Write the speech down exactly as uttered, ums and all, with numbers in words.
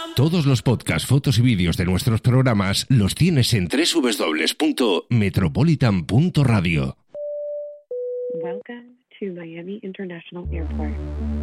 Todos los podcasts, fotos y vídeos de nuestros programas los tienes en doble u doble u doble u punto metropolitan punto radio. Welcome to Miami International Airport.